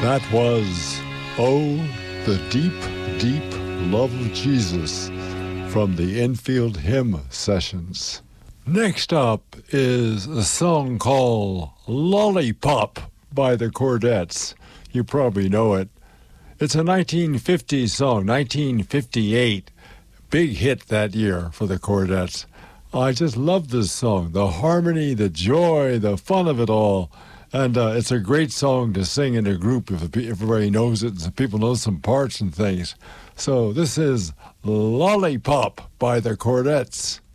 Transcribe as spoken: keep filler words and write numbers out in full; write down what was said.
That was Oh, the Deep, Deep Love of Jesus from the Enfield Hymn Sessions. Next up is a song called Lollipop by the Chordettes. You probably know it. It's a nineteen fifties song, nineteen fifty-eight. Big hit that year for the Chordettes. I just love this song. The harmony, the joy, the fun of it all. And uh, it's a great song to sing in a group if everybody knows it and people know some parts and things. So this is Lollipop by the Chordettes.